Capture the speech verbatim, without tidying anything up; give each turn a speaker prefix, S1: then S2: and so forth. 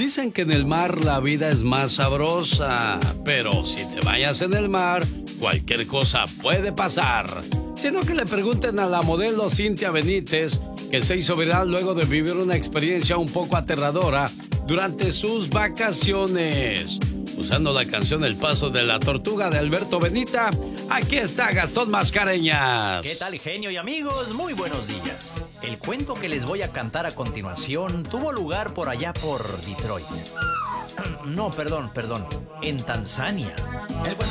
S1: Dicen que en el mar la vida es más sabrosa, pero si te vayas en el mar, cualquier cosa puede pasar. Sino que le pregunten a la modelo Cintia Benítez, que se hizo viral luego de vivir una experiencia un poco aterradora durante sus vacaciones. Usando la canción El Paso de la Tortuga de Alberto Benita, aquí está Gastón Mascareñas.
S2: ¿Qué tal, genio y amigos? Muy buenos días. El cuento que les voy a cantar a continuación tuvo lugar por allá por Detroit. No, perdón, perdón, en Tanzania. El buen